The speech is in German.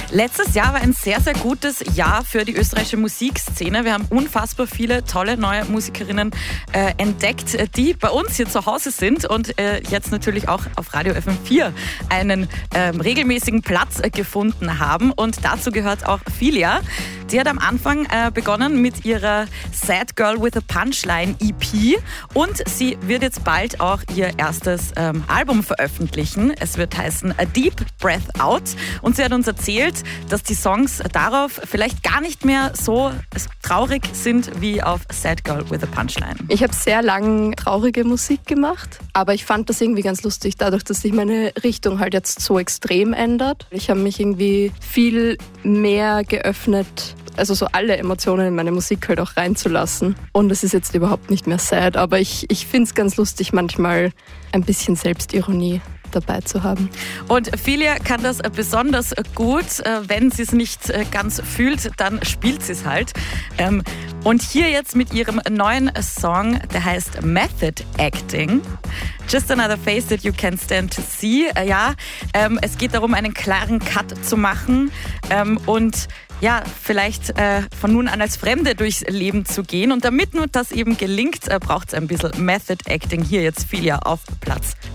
Letztes Jahr war ein sehr, sehr gutes Jahr für die österreichische Musikszene. Wir haben unfassbar viele tolle neue Musikerinnen entdeckt, die bei uns hier zu Hause sind und jetzt natürlich auch auf Radio FM4 einen regelmäßigen Platz gefunden haben. Und dazu gehört auch Filia. Die hat am Anfang begonnen mit ihrer Sad Girl with a Punchline EP und sie wird jetzt bald auch ihr erstes Album veröffentlichen. Es wird heißen A Deep Breath Out und sie hat uns erzählt, dass die Songs darauf vielleicht gar nicht mehr so traurig sind wie auf Sad Girl with a Punchline. Ich habe sehr lang traurige Musik gemacht, aber ich fand das irgendwie ganz lustig, dadurch, dass sich meine Richtung halt jetzt so extrem ändert. Ich habe mich irgendwie viel mehr geöffnet, also so alle Emotionen in meine Musik halt auch reinzulassen. Und es ist jetzt überhaupt nicht mehr sad, aber ich finde es ganz lustig, manchmal ein bisschen Selbstironie dabei zu haben. Und Filia kann das besonders gut. Wenn sie es nicht ganz fühlt, dann spielt sie es halt. Und hier jetzt mit ihrem neuen Song, der heißt Method Acting. Just another face that you can stand to see. Es geht darum, einen klaren Cut zu machen und vielleicht von nun an als Fremde durchs Leben zu gehen. Und damit nur das eben gelingt, braucht es ein bisschen Method Acting. Hier jetzt Filia auf Platz